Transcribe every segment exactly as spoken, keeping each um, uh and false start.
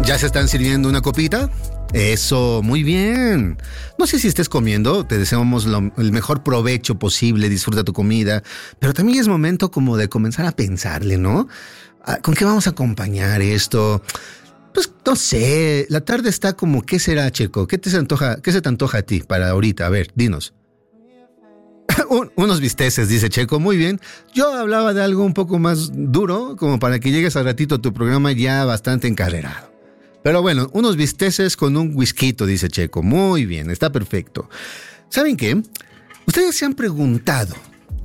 ¿Ya se están sirviendo una copita? Eso, muy bien. No sé si estés comiendo, te deseamos lo, el mejor provecho posible, disfruta tu comida, pero también es momento como de comenzar a pensarle, ¿no? ¿Con qué vamos a acompañar esto? Pues no sé, la tarde está como, ¿qué será, Checo? ¿Qué te se antoja, qué se te antoja a ti para ahorita? A ver, dinos. Un, unos bisteces, dice Checo, muy bien. Yo hablaba de algo un poco más duro, como para que llegues al ratito a tu programa ya bastante encarrerado. Pero bueno, unos bisteces con un whisky, dice Checo. Muy bien, está perfecto. ¿Saben qué? ¿Ustedes se han preguntado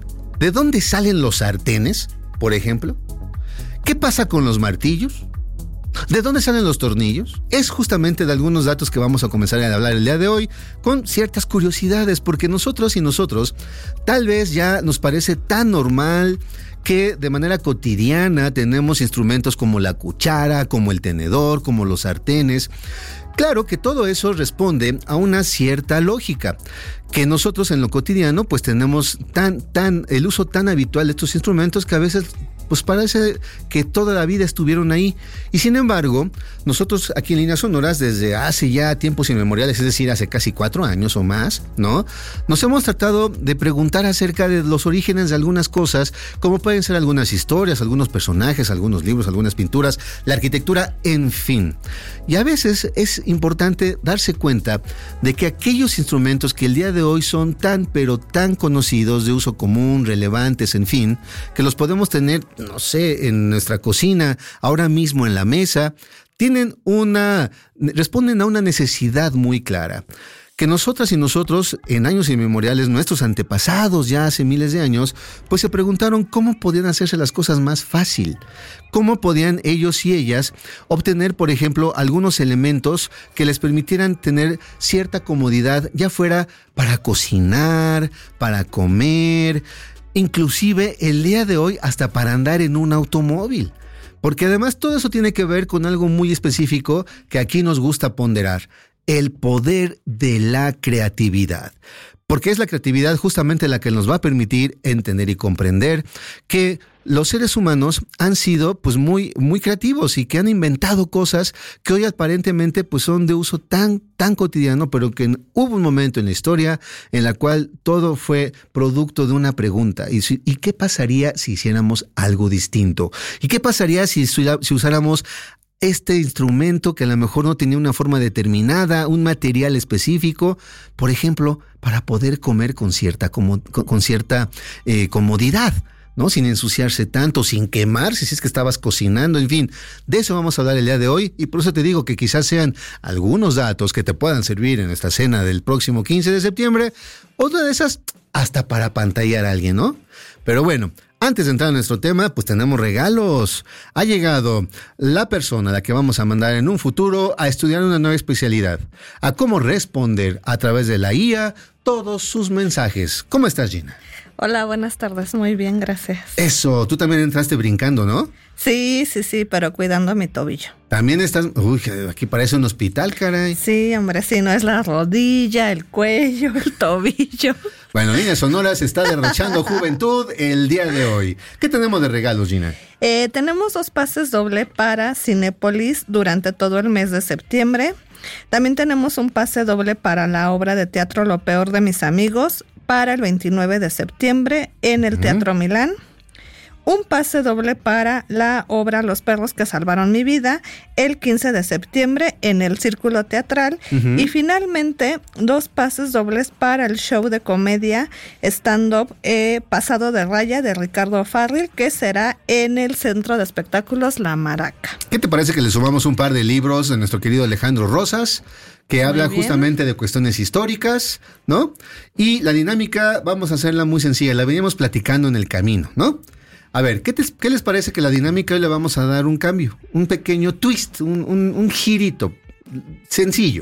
de dónde salen los sartenes, por ejemplo? ¿Qué pasa con los martillos? ¿De dónde salen los tornillos? Es justamente de algunos datos que vamos a comenzar a hablar el día de hoy, con ciertas curiosidades, porque nosotros y nosotros tal vez ya nos parece tan normal que de manera cotidiana tenemos instrumentos como la cuchara, como el tenedor, como los sartenes. Claro que todo eso responde a una cierta lógica, que nosotros en lo cotidiano pues tenemos tan, tan, el uso tan habitual de estos instrumentos que a veces pues parece que toda la vida estuvieron ahí. Y sin embargo, nosotros aquí en Líneas Sonoras, desde hace ya tiempos inmemoriales, es decir, hace casi cuatro años o más, ¿no? Nos hemos tratado de preguntar acerca de los orígenes de algunas cosas, como pueden ser algunas historias, algunos personajes, algunos libros, algunas pinturas, la arquitectura, en fin. Y a veces es importante darse cuenta de que aquellos instrumentos que el día de hoy son tan, pero tan conocidos, de uso común, relevantes, en fin, que los podemos tener, no sé, en nuestra cocina, ahora mismo en la mesa, tienen una, responden a una necesidad muy clara. Que nosotras y nosotros, en años inmemoriales, nuestros antepasados ya hace miles de años, pues se preguntaron cómo podían hacerse las cosas más fácil. Cómo podían ellos y ellas obtener, por ejemplo, algunos elementos que les permitieran tener cierta comodidad, ya fuera para cocinar, para comer, inclusive el día de hoy hasta para andar en un automóvil. Porque además todo eso tiene que ver con algo muy específico que aquí nos gusta ponderar: el poder de la creatividad. Porque es la creatividad justamente la que nos va a permitir entender y comprender que los seres humanos han sido pues muy, muy creativos y que han inventado cosas que hoy aparentemente pues son de uso tan, tan cotidiano, pero que hubo un momento en la historia en la cual todo fue producto de una pregunta. ¿Y, si, ¿y qué pasaría si hiciéramos algo distinto? ¿Y qué pasaría si, si usáramos este instrumento que a lo mejor no tenía una forma determinada, un material específico, por ejemplo, para poder comer con cierta, como, con cierta eh, comodidad, ¿no? Sin ensuciarse tanto, sin quemarse si es que estabas cocinando, en fin. De eso vamos a hablar el día de hoy, y por eso te digo que quizás sean algunos datos que te puedan servir en esta cena del próximo quince de septiembre, otra de esas hasta para apantallar a alguien, ¿no? Pero bueno, antes de entrar en nuestro tema, pues tenemos regalos. Ha llegado la persona a la que vamos a mandar en un futuro a estudiar una nueva especialidad, a cómo responder a través de la I A todos sus mensajes. ¿Cómo estás, Gina? Hola, buenas tardes. Muy bien, gracias. Eso, tú también entraste brincando, ¿no? Sí, sí, sí, pero cuidando mi tobillo. También estás... Uy, aquí parece un hospital, caray. Sí, hombre, sí, no es la rodilla, el cuello, el tobillo. Bueno, Líneas Sonoras está derrochando juventud el día de hoy. ¿Qué tenemos de regalos, Gina? Eh, tenemos dos pases doble para Cinépolis durante todo el mes de septiembre. También tenemos un pase doble para la obra de teatro Lo Peor de Mis Amigos para el veintinueve de septiembre en el uh-huh. Teatro Milán. Un pase doble para la obra Los Perros que Salvaron Mi Vida el quince de septiembre en el Círculo Teatral. Uh-huh. Y finalmente, dos pases dobles para el show de comedia stand-up eh, Pasado de Raya de Ricardo Farril, que será en el Centro de Espectáculos La Maraca. ¿Qué te parece que le sumamos un par de libros de nuestro querido Alejandro Rosas, que habla justamente de cuestiones históricas, ¿no? Y la dinámica vamos a hacerla muy sencilla, la veníamos platicando en el camino, ¿no? A ver, ¿qué, te, ¿qué les parece que la dinámica hoy le vamos a dar un cambio? Un pequeño twist, un, un, un girito sencillo.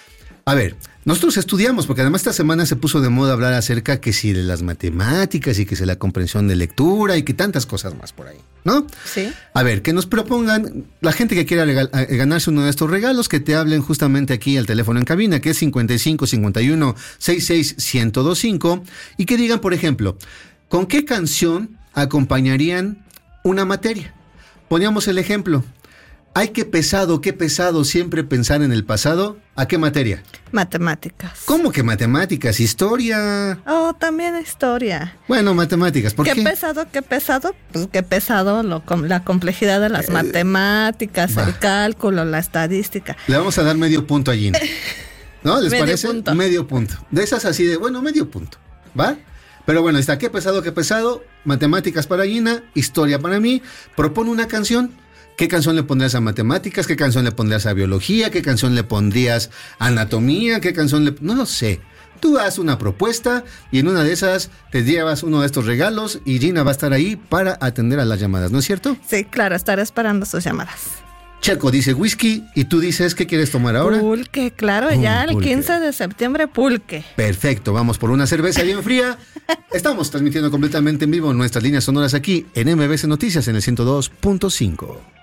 A ver, nosotros estudiamos, porque además esta semana se puso de moda hablar acerca que si de las matemáticas y que si la comprensión de lectura y que tantas cosas más por ahí, ¿no? Sí. A ver, que nos propongan, la gente que quiera regal, ganarse uno de estos regalos, que te hablen justamente aquí al teléfono en cabina, que es cincuenta y cinco, cincuenta y uno, sesenta y seis, ciento veinticinco, y que digan, por ejemplo, ¿con qué canción acompañarían una materia? Poníamos el ejemplo. Ay, qué pesado, qué pesado siempre pensar en el pasado. ¿A qué materia? Matemáticas. ¿Cómo que matemáticas? Historia. Oh, también historia. Bueno, matemáticas, ¿por qué? Qué pesado, qué pesado. Pues qué pesado lo, la complejidad de las eh, matemáticas, bah. el cálculo, la estadística. Le vamos a dar medio punto a Gina. ¿No? ¿Les medio parece? Punto. Medio punto. De esas así de, bueno, medio punto. ¿Va? Pero bueno, está qué pesado, qué pesado. Matemáticas para Gina, historia para mí. Propone una canción. ¿Qué canción le pondrías a matemáticas? ¿Qué canción le pondrías a biología? ¿Qué canción le pondrías a anatomía? ¿Qué canción le...? No lo sé. Tú haz una propuesta y en una de esas te llevas uno de estos regalos y Gina va a estar ahí para atender a las llamadas, ¿no es cierto? Sí, claro, estaré esperando sus llamadas. Checo dice whisky y tú dices ¿qué quieres tomar ahora? Pulque, claro, Un ya el pulque. quince de septiembre, pulque. Perfecto, vamos por una cerveza bien fría. Estamos transmitiendo completamente en vivo nuestras líneas sonoras aquí en M B C Noticias en el ciento dos punto cinco.